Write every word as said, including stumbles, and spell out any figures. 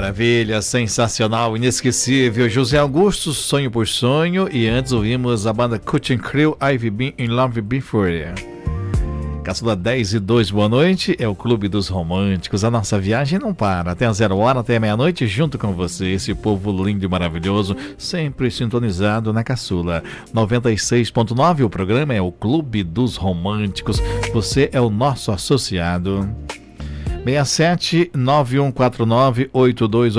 maravilha, sensacional, inesquecível. José Augusto, Sonho por Sonho. E antes ouvimos a banda Cutting Crew, I've Been in Love Before. Caçula dez e dois, boa noite. É o Clube dos Românticos. A nossa viagem não para. Até a zero hora, até a meia-noite, junto com você. Esse povo lindo e maravilhoso, sempre sintonizado na Caçula noventa e seis ponto nove. O programa é o Clube dos Românticos. Você é o nosso associado. seis sete nove um quatro nove oito dois